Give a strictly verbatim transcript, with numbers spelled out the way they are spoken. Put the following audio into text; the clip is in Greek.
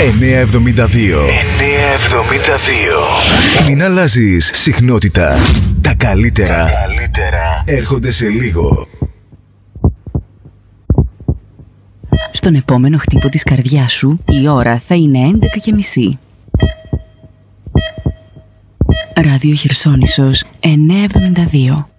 εννιακόσια εβδομήντα δύο. εννιακόσια εβδομήντα δύο. Μην αλλάζεις συχνότητα. Τα καλύτερα, Τα καλύτερα έρχονται σε λίγο. Στον επόμενο χτύπο της καρδιάς σου η ώρα θα είναι έντεκα και μισή. Ράδιο Χερσόνησος εννιακόσια εβδομήντα δύο.